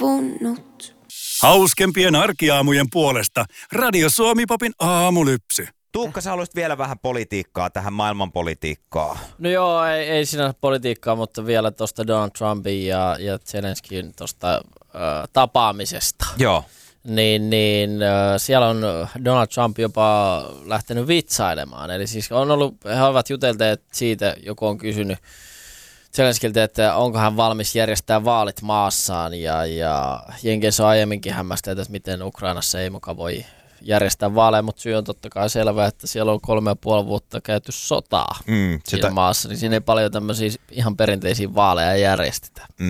savunnut. Hauskempien arkiaamujen puolesta Radio Suomi-popin aamulypsy. Tuukka, sä haluaisit vielä vähän politiikkaa tähän maailmanpolitiikkaan. No joo, ei siinä politiikkaa, mutta vielä tuosta Donald Trumpin ja Zelenskin tuosta tapaamisesta. Joo. Siellä on Donald Trump jopa lähtenyt vitsailemaan. Eli siis on ollut, he ovat jutelleet siitä, joku on kysynyt Zelenskiltä, että onko hän valmis järjestää vaalit maassaan. Ja Jenkeissä on aiemminkin hämmästellyt, että miten Ukrainassa ei muka voi järjestää vaaleja, mutta syy on totta kai selvä, että siellä on 3,5 vuotta käyty sotaa siinä maassa, niin siinä ei paljon tämmöisiä ihan perinteisiä vaaleja järjestetä.